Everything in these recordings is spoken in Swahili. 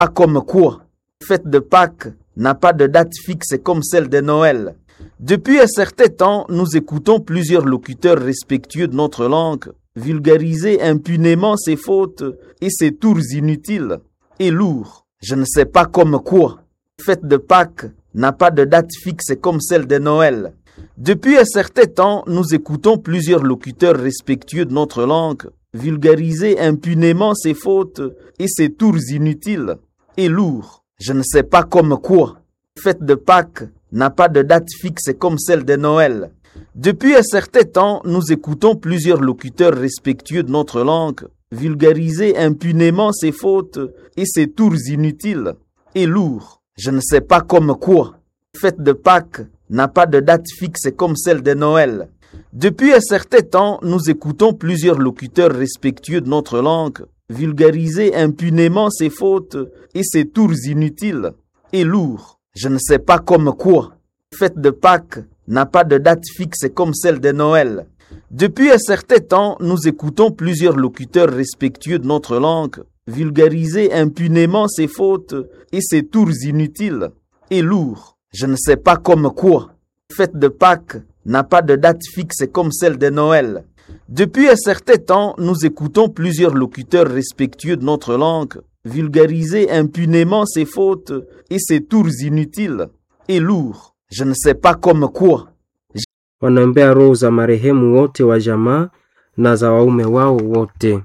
Pas comme quoi, fête de Pâques n'a pas de date fixe comme celle de Noël. Depuis un certain temps, nous écoutons plusieurs locuteurs respectueux de notre langue vulgariser impunément ses fautes et ses tours inutiles et lourds. Je ne sais pas comme quoi, fête de Pâques n'a pas de date fixe comme celle de Noël. Depuis un certain temps, nous écoutons plusieurs locuteurs respectueux de notre langue vulgariser impunément ses fautes et ses tours inutiles et lourds. Je ne sais pas comme quoi, fête de Pâques n'a pas de date fixe comme celle de Noël. Depuis un certain temps, nous écoutons plusieurs locuteurs respectueux de notre langue vulgariser impunément ses fautes et ses tours inutiles et lourds. Je ne sais pas comme quoi, fête de Pâques n'a pas de date fixe comme celle de Noël. Depuis un certain temps, nous écoutons plusieurs locuteurs respectueux de notre langue vulgariser impunément ses fautes et ses tours inutiles et lourds. Je ne sais pas comme quoi, fête de Pâques n'a pas de date fixe comme celle de Noël. Depuis un certain temps, nous écoutons plusieurs locuteurs respectueux de notre langue vulgariser impunément ses fautes et ses tours inutiles et lourds. Je ne sais pas comme quoi, fête de Pâques n'a pas de date fixe comme celle de Noël. Depuis un certain temps, nous écoutons plusieurs locuteurs respectueux de notre langue vulgariser impunément ses fautes et ses tours inutiles et lourds. Je ne sais pas comme quoi. Wanaombea roho za marehemu wote wa jamaa na za waume wao wote.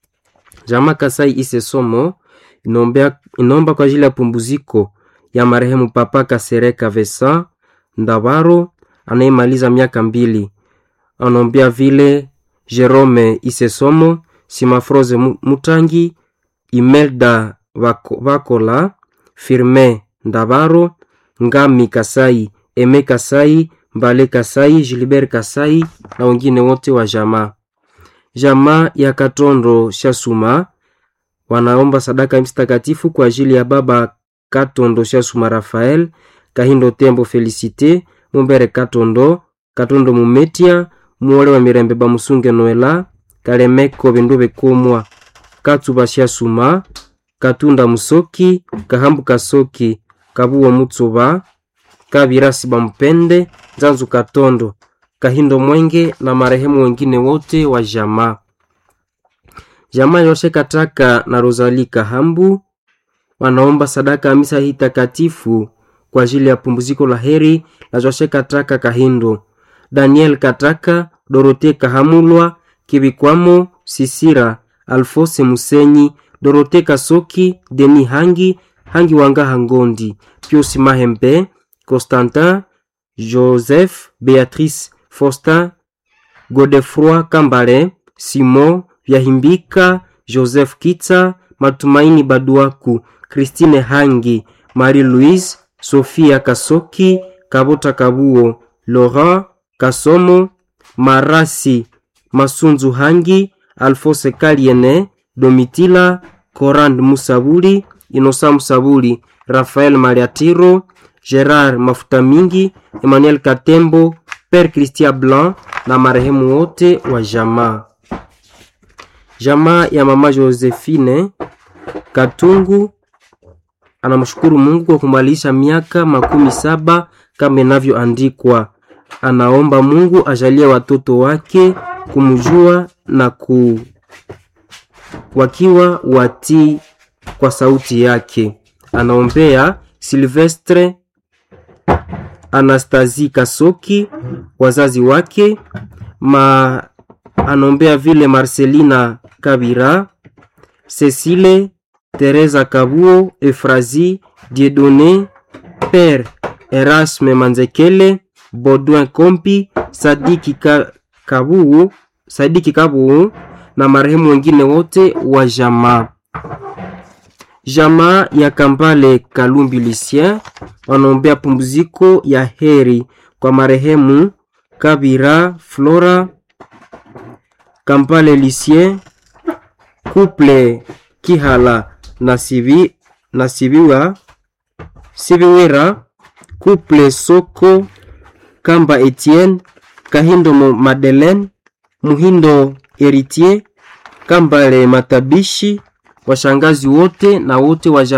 Jamaa Kasai Isesomo inaomba kwa ajili ya pumziko ya marehemu Papa Kasereka Vesa Ndabaro anayemaliza miaka 2. Anaombea vile Jerome Isesomo, Simafroze Mutangi, Imelda Vakola, Firme Ndabaro, Ngami Kasai, Eme Kasai, Mbale Kasai, Gilbert Kasai na wengine wote wa jamaa. Jamaa ya Katondo Shasuma wanaomba sadaka mtakatifu kwa ajili ya baba Katondo Shasuma Rafael, Kahindo Tembo Felicite, Mumbere Katondo Mumetia, Muole wa Mirembe Bamusunge Noela, Kalemeko Bendube Komwa, Katsuba Shasuma, Katunda Musoki, Kahambu Kasoki, Kabuwa Mutsoba, Kabirasi Bampende, Zanzu Katondo, Kahindo Mwenge na marehemu wengine wote wa jamaa. Jamaa Yoshe Kataka na Rosalie Kahambu wanaomba sadaka ya misa hii takatifu kwa ajili ya pumziko la heri la Yoshe Kataka Kahindo, Daniel Kataka, Dorote Kahamulwa, Kibikwamo, Sisira, Alfose Musenyi, Dorote Kasoki, Deni Hangi Wanga Hangondi, Pius Mahembe, Constantin, Joseph, Beatrice, Faustin, Godefroy Kambale, Simon, Vyahimbika, Joseph Kitsa, Matumaini Baduaku, Christine Hangi, Marie-Louise, Sophia Kasoki, Kabota Kabuo, Laurent Kasomo, Marasi Masunzu Hangi, Alphonse Kaliene, Domitila, Korand Musabuli, Inosa Musabuli, Rafael Mariatiro, Gerard Mafutamingi, Emmanuel Katembo, Père Christian Blanc na marehemu wote wa jamaa. Jamaa ya mama Josephine Katungu anamshukuru Mungu kwa kumalisha miaka 17 kama inavyoandikwa. Anaomba Mungu ajalie watoto wake kumjua na wakiwa watii kwa sauti yake. Anaombea Silvestre Anastasie Kasoki, wazazi wake, anaombea vile Marcelina Kabira, Cecile, Teresa Kabuo, Efrazi, Dieudonné, Père Erasme Manzekele, Baudouin Kompi, Sadiki Kabuo na marehemu wengine wote wa jamaa. Jamaa ya Kambale Kalumbi Lucien wanaombea pumziko ya heri kwa marehemu Kabira Flora, Kambale Lucien, couple Kihala na Sibiwera, couple Soko Kamba Etienne, Kahindo Madeleine, Muhindo Heritier, Kambale Matabishi, washangazi wote na wote wa